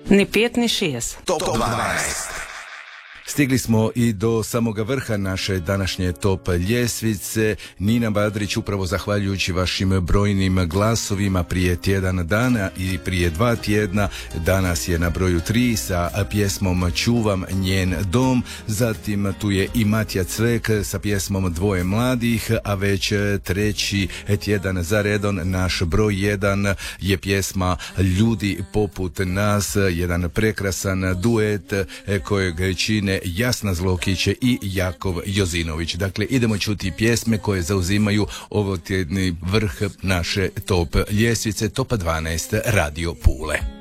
Ni 5 ni 6. Top 12. Stigli smo i do samoga vrha naše današnje top ljestvice. Nina Badrić, upravo zahvaljujući vašim brojnim glasovima prije tjedan dana i prije 2 tjedna, danas je na broju 3 sa pjesmom Čuvam njen dom. Zatim tu je i Matija Cvek sa pjesmom Dvoje mladih, a već 3. tjedan za redom naš broj 1 je pjesma Ljudi poput nas, jedan prekrasan duet kojeg čine Jasna Zlokić i Jakov Jozinović. Dakle, idemo čuti pjesme koje zauzimaju ovotjedni vrh naše top ljestvice, top 12 Radio Pule.